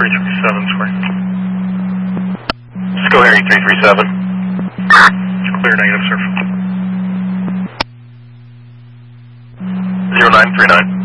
337 square. Cisco Harry 337. Clear negative, sir. 0939.